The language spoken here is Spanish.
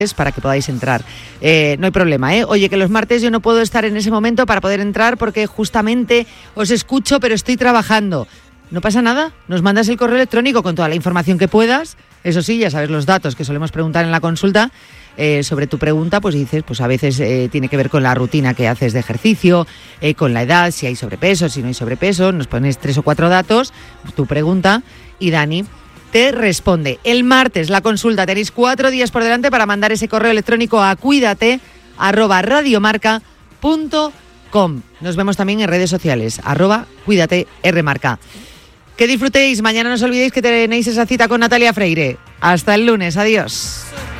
para que podáis entrar. No hay problema, ¿eh? Oye, que los martes yo no puedo estar en ese momento para poder entrar porque justamente os escucho, pero estoy trabajando. No pasa nada, nos mandas el correo electrónico con toda la información que puedas. Eso sí, ya sabes los datos que solemos preguntar en la consulta. Sobre tu pregunta, pues dices, pues a veces tiene que ver con la rutina que haces de ejercicio, con la edad, si hay sobrepeso, si no hay sobrepeso. Nos pones 3 o 4 datos, tu pregunta, y Dani te responde. El martes la consulta, tenéis 4 días por delante para mandar ese correo electrónico a cuidate@radiomarca.com. Nos vemos también en redes sociales, @cuidatermarca. Que disfrutéis, mañana no os olvidéis que tenéis esa cita con Natalia Freire. Hasta el lunes, adiós.